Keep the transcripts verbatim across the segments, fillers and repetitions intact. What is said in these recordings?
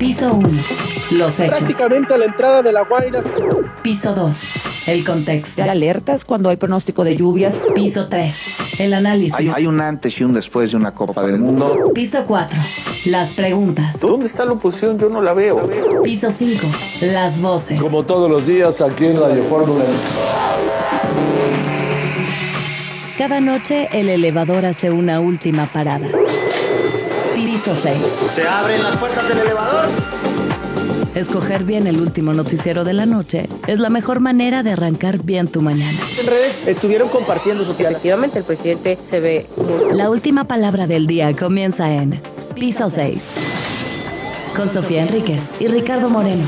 Piso uno. Los hechos. Prácticamente a la entrada de La Guaira. Piso dos. El contexto. Dar alertas cuando hay pronóstico de lluvias. Piso tres. El análisis. Hay, hay un antes y un después de una Copa del Mundo. Piso cuatro. Las preguntas. ¿Dónde está la oposición? Yo no la veo. Piso cinco. Las voces. Como todos los días aquí en Radio Fórmula. Cada noche el elevador hace una última parada. Piso seis. ¿Se abren las puertas del elevador? Escoger bien el último noticiero de la noche es la mejor manera de arrancar bien tu mañana. En redes estuvieron compartiendo su piada. Efectivamente, el presidente se ve muy... La última palabra del día comienza en Piso seis. Con Sofía Enríquez y Ricardo Moreno.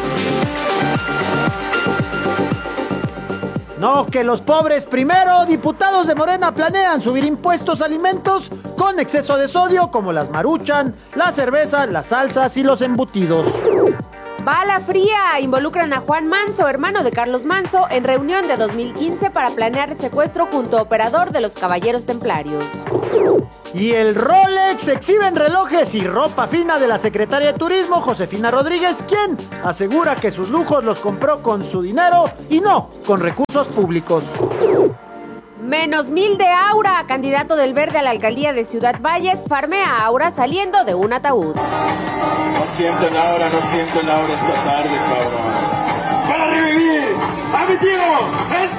No, que los pobres primero. Diputados de Morena planean subir impuestos a alimentos con exceso de sodio como las Maruchan, la cerveza, las salsas y los embutidos. Bala fría. Involucran a Juan Manso, hermano de Carlos Manso, en reunión de dos mil quince para planear el secuestro junto a operador de los Caballeros Templarios. Y el Rolex, exhiben relojes y ropa fina de la secretaria de Turismo, Josefina Rodríguez, quien asegura que sus lujos los compró con su dinero y no con recursos públicos. Menos mil de Aura. Candidato del Verde a la alcaldía de Ciudad Valles farmea a Aura saliendo de un ataúd. No siento el aura, no siento el aura esta tarde, cabrón. ¡Para revivir a mi tío, el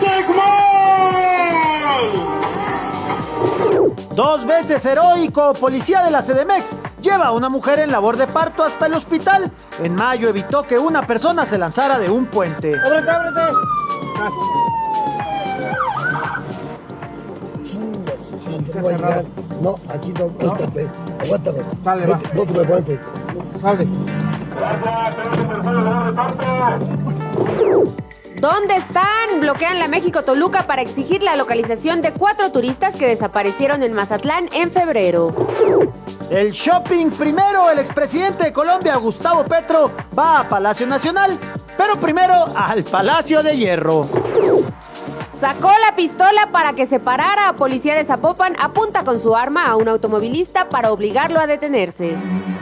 Tecmol! Dos veces heroico, policía de la CDMX lleva a una mujer en labor de parto hasta el hospital. En mayo evitó que una persona se lanzara de un puente. ¡Ábrete, ábrete! Ah. No, aquí no, no. Aguántame, aguántame. Dale, va. No, no te me aguantes. Dale. ¿Dónde están? Bloquean la México-Toluca para exigir la localización de cuatro turistas que desaparecieron en Mazatlán en febrero. El shopping primero. El expresidente de Colombia, Gustavo Petro, va a Palacio Nacional, pero primero al Palacio de Hierro. Sacó la pistola para que se parara. Policía de Zapopan apunta con su arma a un automovilista para obligarlo a detenerse.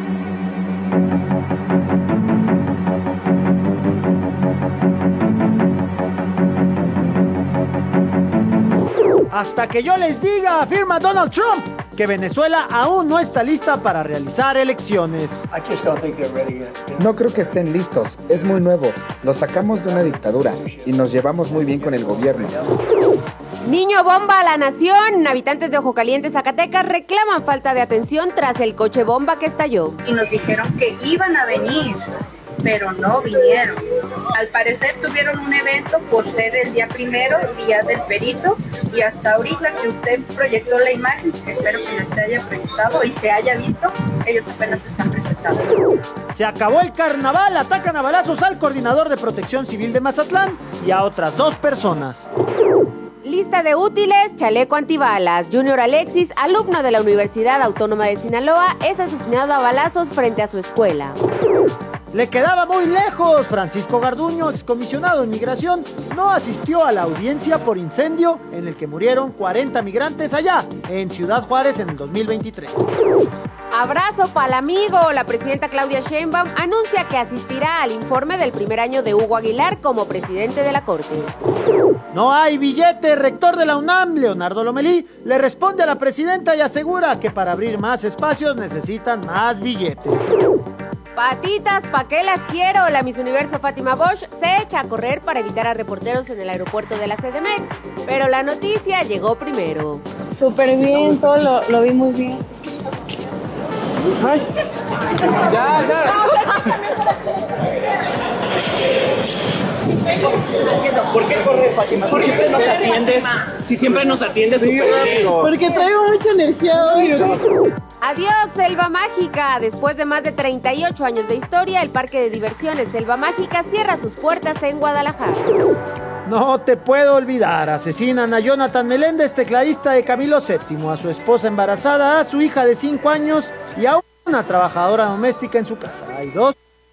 Hasta que yo les diga, afirma Donald Trump, que Venezuela aún no está lista para realizar elecciones. No creo que estén listos, es muy nuevo. Lo sacamos de una dictadura y nos llevamos muy bien con el gobierno. Niño bomba a la nación. Habitantes de Ojo Caliente, Zacatecas, reclaman falta de atención tras el coche bomba que estalló. Y nos dijeron que iban a venir, pero no vinieron. Al parecer tuvieron un evento por ser el día primero, día del perito, y hasta ahorita que usted proyectó la imagen, espero que no se haya proyectado y se haya visto, ellos apenas están presentados. Se acabó el carnaval, atacan a balazos al coordinador de Protección Civil de Mazatlán y a otras dos personas. Lista de útiles, chaleco antibalas. Junior Alexis, alumno de la Universidad Autónoma de Sinaloa, es asesinado a balazos frente a su escuela. Le quedaba muy lejos. Francisco Garduño, excomisionado en migración, no asistió a la audiencia por incendio en el que murieron cuarenta migrantes allá, en Ciudad Juárez, en el dos mil veintitrés. Abrazo pa'l amigo. La presidenta Claudia Sheinbaum anuncia que asistirá al informe del primer año de Hugo Aguilar como presidente de la Corte. No hay billete. Rector de la UNAM, Leonardo Lomelí, le responde a la presidenta y asegura que para abrir más espacios necesitan más billete. Patitas, ¿pa' qué las quiero? La Miss Universo Fátima Bosch se echa a correr para evitar a reporteros en el aeropuerto de la CDMX, pero la noticia llegó primero. Súper bien, todo lo, lo vi muy bien. Ay. Ya, ya. ¿Por qué corre, Fátima? ¿Por qué siempre nos atiendes? Si siempre nos atiendes sí, súper bien. Porque traigo mucha energía hoy. Adiós, Selva Mágica. Después de más de treinta y ocho años de historia, el parque de diversiones Selva Mágica cierra sus puertas en Guadalajara. No te puedo olvidar. Asesinan a Jonathan Meléndez, tecladista de Camilo séptimo, a su esposa embarazada, a su hija de cinco años y a una trabajadora doméstica en su casa. Hay dos.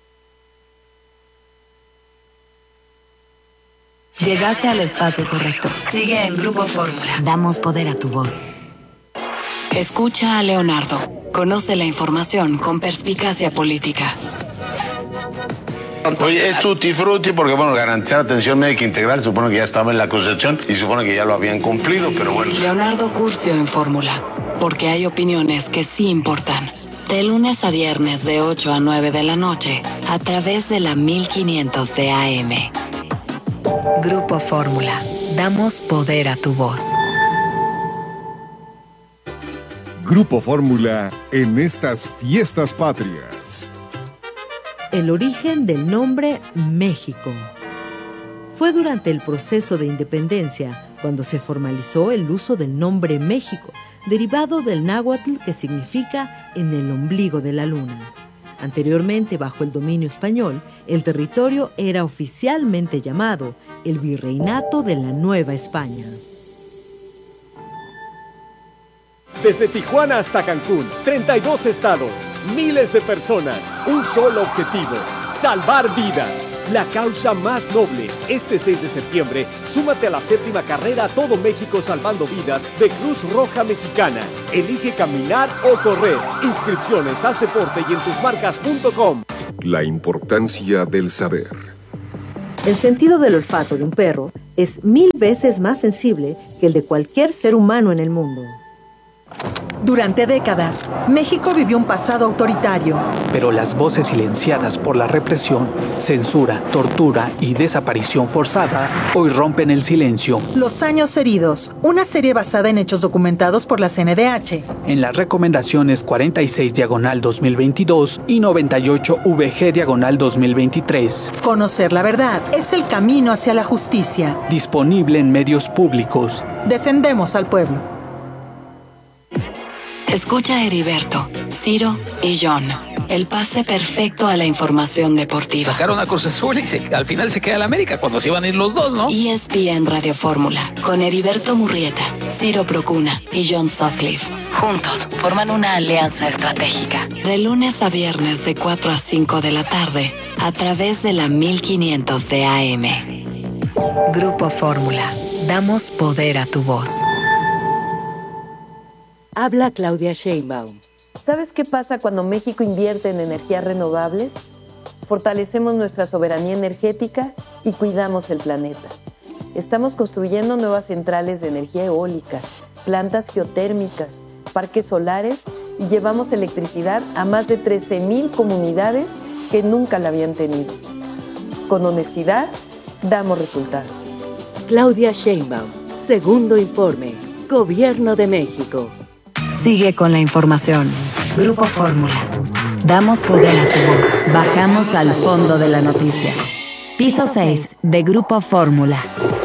Llegaste al espacio correcto. Sigue en Grupo Fórmula. Damos poder a tu voz. Escucha a Leonardo. Conoce la información con perspicacia política. Oye, es tutti frutti porque, bueno, garantizar atención médica integral, se supone que ya estaba en la Constitución y se supone que ya lo habían cumplido, pero bueno. Leonardo Curcio en Fórmula, porque hay opiniones que sí importan. De lunes a viernes de ocho a nueve de la noche, a través de la mil quinientos de A M. Grupo Fórmula, damos poder a tu voz. Grupo Fórmula en estas fiestas patrias. El origen del nombre México. Fue durante el proceso de independencia cuando se formalizó el uso del nombre México, derivado del náhuatl que significa en el ombligo de la luna. Anteriormente, bajo el dominio español, el territorio era oficialmente llamado el Virreinato de la Nueva España. Desde Tijuana hasta Cancún, treinta y dos estados, miles de personas, un solo objetivo, salvar vidas. La causa más noble. Este seis de septiembre, súmate a la séptima carrera Todo México Salvando Vidas de Cruz Roja Mexicana. Elige caminar o correr. Inscripciones, haz deporte y en tus marcas punto com. La importancia del saber. El sentido del olfato de un perro es mil veces más sensible que el de cualquier ser humano en el mundo. Durante décadas, México vivió un pasado autoritario. Pero las voces silenciadas por la represión, censura, tortura y desaparición forzada hoy rompen el silencio. Los años heridos, una serie basada en hechos documentados por la C N D H. En las recomendaciones cuarenta y seis diagonal dos mil veintidós y noventa y ocho V G diagonal dos mil veintitrés. Conocer la verdad es el camino hacia la justicia. Disponible en medios públicos. Defendemos al pueblo. Escucha a Heriberto, Ciro y John. El pase perfecto a la información deportiva. Sacaron a Cruz Azul y se, al final se queda la América cuando se iban a ir los dos, ¿no? E S P N Radio Fórmula, con Heriberto Murrieta, Ciro Procuna y John Sutcliffe. Juntos forman una alianza estratégica. De lunes a viernes de cuatro a cinco de la tarde, a través de la mil quinientos de A M. Grupo Fórmula, damos poder a tu voz. Habla Claudia Sheinbaum. ¿Sabes qué pasa cuando México invierte en energías renovables? Fortalecemos nuestra soberanía energética y cuidamos el planeta. Estamos construyendo nuevas centrales de energía eólica, plantas geotérmicas, parques solares y llevamos electricidad a más de trece mil comunidades que nunca la habían tenido. Con honestidad, damos resultados. Claudia Sheinbaum, segundo informe, Gobierno de México. Sigue con la información. Grupo Fórmula. Damos poder a tu voz. Bajamos al fondo de la noticia. Piso seis de Grupo Fórmula.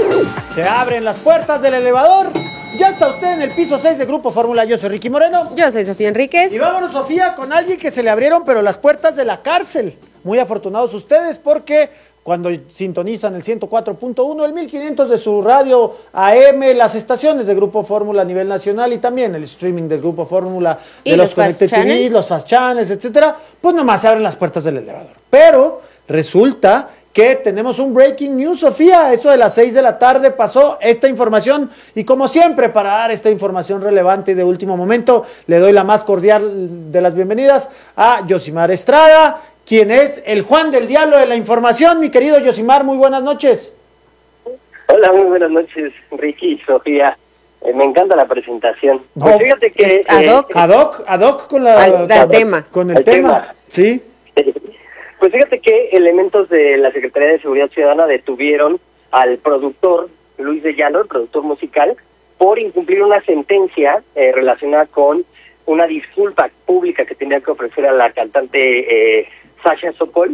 Se abren las puertas del elevador. Ya está usted en el piso seis de Grupo Fórmula. Yo soy Ricky Moreno. Yo soy Sofía Enríquez. Y vámonos, Sofía, con alguien que se le abrieron, pero las puertas de la cárcel. Muy afortunados ustedes porque cuando sintonizan el ciento cuatro punto uno, el mil quinientos de su radio A M, las estaciones de Grupo Fórmula a nivel nacional y también el streaming del Grupo Fórmula de los, los Connected T V, los Fast Channels, etcétera, pues nomás se abren las puertas del elevador. Pero resulta que tenemos un breaking news, Sofía. Eso de las seis de la tarde pasó esta información y como siempre, para dar esta información relevante y de último momento, le doy la más cordial de las bienvenidas a Yosimar Estrada, quien es el Juan del Diablo de la información. Mi querido Yosimar, muy buenas noches. Hola, muy buenas noches, Ricky y Sofía. Eh, me encanta la presentación. No, pues fíjate que... ad hoc, eh, ad hoc, ad hoc con, la, al, con, tema. con el al tema. tema. Sí. Pues fíjate que elementos de la Secretaría de Seguridad Ciudadana detuvieron al productor Luis de Llano, el productor musical, por incumplir una sentencia eh, relacionada con una disculpa pública que tenía que ofrecer a la cantante eh, Sasha Sokol.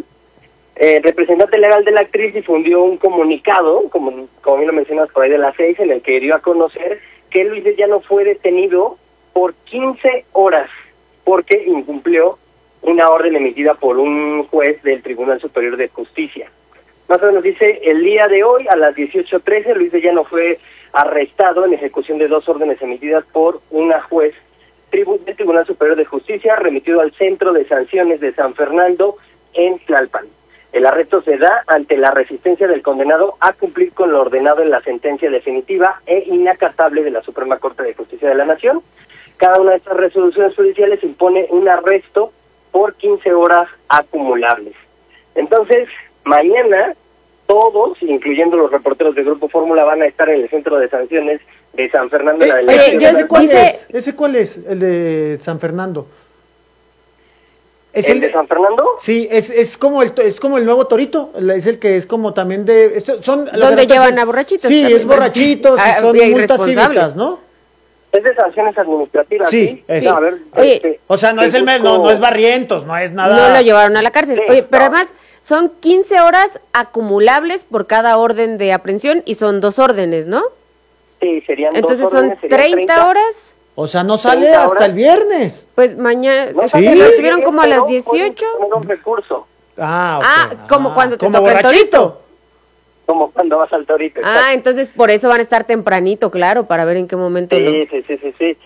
El representante legal de la actriz difundió un comunicado, como, como bien lo mencionas, por ahí de las seis, en el que dio a conocer que Luis de Llano fue detenido por quince horas porque incumplió una orden emitida por un juez del Tribunal Superior de Justicia. Más o menos dice, el día de hoy, a las dieciocho trece, Luis de Llano fue arrestado en ejecución de dos órdenes emitidas por una juez del Tribunal Superior de Justicia, remitido al Centro de Sanciones de San Fernando en Tlalpan. El arresto se da ante la resistencia del condenado a cumplir con lo ordenado en la sentencia definitiva e inacatable de la Suprema Corte de Justicia de la Nación. Cada una de estas resoluciones judiciales impone un arresto por quince horas acumulables. Entonces, Mañana todos, incluyendo los reporteros del Grupo Fórmula, van a estar en el centro de sanciones de San Fernando. Eh, de la ese, Delegación. ¿ese cuál es? ¿Ese cuál es? El de San Fernando. ¿Es ¿El de San Fernando? Sí, es, es como el es como el nuevo Torito, es el que es como también de... es- son Donde llevan a borrachitos. Sí, también, es borrachitos ah, y son y multas irresponsables. cívicas, ¿no? Es de sanciones administrativas. Sí, Sí, eso. No, a ver, Oye, este, O sea, no te es el me- no, busco- no es Barrientos, no es nada... No lo llevaron a la cárcel. Sí, Oye, pero no. además son quince horas acumulables por cada orden de aprehensión y son dos órdenes, ¿no? Sí, serían Entonces dos son órdenes, serían treinta horas. O sea, no sale treinta hasta horas. el viernes. Pues mañana, No es que sale lo el tuvieron viernes, como a pero las pueden dieciocho. poner un recurso, Ah, ok. Ah, como cuando te como toca el borrachito. torito. como cuando vas al Torito. Ah, exacto. entonces por eso van a estar tempranito, claro, para ver en qué momento lo... Sí, sí, sí, sí, sí.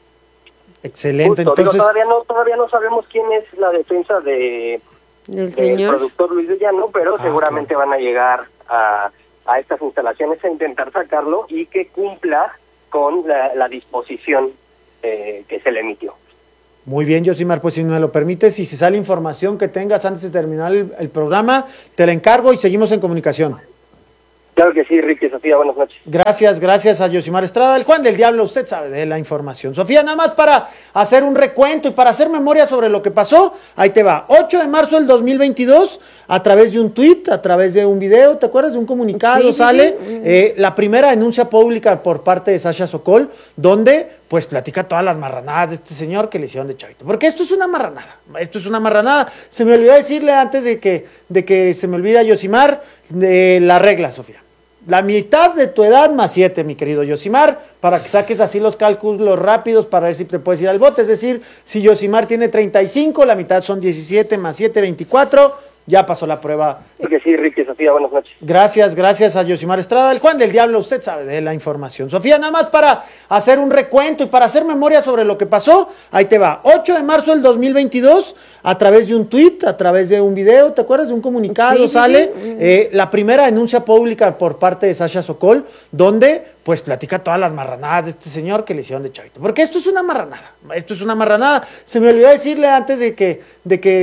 Excelente, Justo, digo, entonces... todavía no todavía no sabemos quién es la defensa de del del señor. productor Luis de Llano, pero Ah, seguramente van a llegar a, a estas instalaciones a intentar sacarlo y que cumpla con la, la disposición eh, que se le emitió. Muy bien, Yosimar, pues si me lo permites, si se sale información que tengas antes de terminar el, el programa, te la encargo y seguimos en comunicación. Claro que sí, Ricky, Sofía, buenas noches. Gracias, gracias a Yosimar Estrada, el Juan del Diablo, usted sabe de la información. Sofía, nada más para hacer un recuento y para hacer memoria sobre lo que pasó, ahí te va, ocho de marzo del dos mil veintidós, a través de un tuit, a través de un video, ¿te acuerdas? De un comunicado Sí, sí, sale sí. eh, la primera denuncia pública por parte de Sasha Sokol, donde pues platica todas las marranadas de este señor que le hicieron de chavito. Porque esto es una marranada, esto es una marranada. Se me olvidó decirle antes de que, de que se me olvida Yosimar, de la regla, Sofía. La mitad de tu edad más siete, mi querido Yosimar, para que saques así los cálculos rápidos para ver si te puedes ir al bote. Es decir, si Yosimar tiene treinta y cinco, la mitad son diecisiete más siete, veinticuatro. Ya pasó la prueba. Claro que sí, Ricky, Sofía, buenas noches. Gracias, gracias a Yosimar Estrada, el Juan del Diablo, usted sabe de la información. Sofía, nada más para hacer un recuento y para hacer memoria sobre lo que pasó, ahí te va, ocho de marzo del dos mil veintidós, a través de un tuit, a través de un video, ¿te acuerdas? De un comunicado Sí, sí, sale sí. eh, la primera denuncia pública por parte de Sasha Sokol, donde pues platica todas las marranadas de este señor que le hicieron de chavito. Porque esto es una marranada, esto es una marranada. Se me olvidó decirle antes de que, de que